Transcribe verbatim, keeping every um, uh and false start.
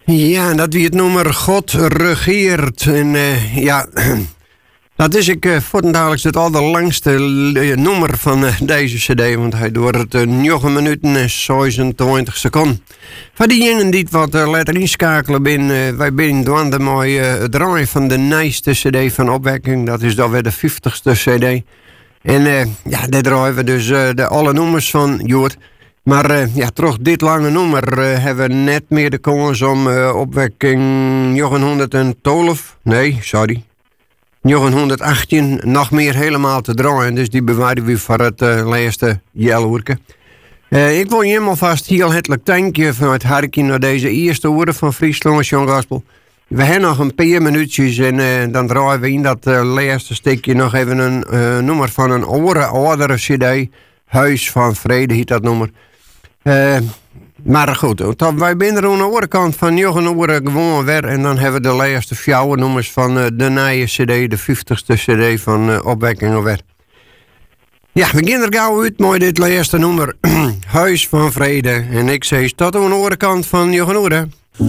Ja, dat wie het nummer God regeert. En uh, ja, dat is ik uh, voortdurend het allerlangste uh, nummer van uh, deze cd. Want hij door het uh, negen minuten en zesentwintig seconden. Voor diegenen die het wat uh, laten inschakelen ben, uh, wij zijn dwanden met uh, het draaien van de nieuwste cd van Opwekking. Dat is dan weer de vijftigste cd. En uh, ja, daar draaien we dus uh, de alle nummers van Joert. Maar uh, ja, toch dit lange nummer uh, hebben we net meer de kans om uh, Opwekking negentienhonderdtwaalf, nee, sorry, negentienhonderdachttien nog meer helemaal te draaien. Dus die bewaren we voor het uh, laatste jaarwerken. Uh, ik wil je helemaal vast heel hartelijk dankje vanuit Harkie naar deze eerste woorden van Friesland Young Gospel. We hebben nog een paar minuutjes en uh, dan draaien we in dat uh, laatste stukje nog even een uh, nummer van een oude, oudere cd. Huis van Vrede heet dat nummer. Uh, maar goed, wij zijn er aan de andere kant van negen uur gewoon weer. En dan hebben we de laatste vier nummers van uh, de nieuwe cd, de vijftigste cd van uh, Opwekking weer. Ja, we gaan er gauw uit met dit laatste nummer. Huis van Vrede. En ik zeg tot aan de andere kant van negen uur.